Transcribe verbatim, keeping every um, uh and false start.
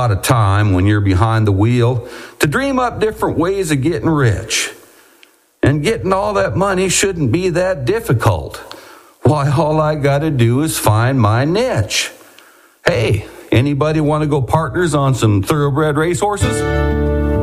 lot of time when you're behind the wheel to dream up different ways of getting rich. And getting all that money shouldn't be that difficult. Why, all I gotta do is find my niche. Hey, anybody want to go partners on some thoroughbred racehorses?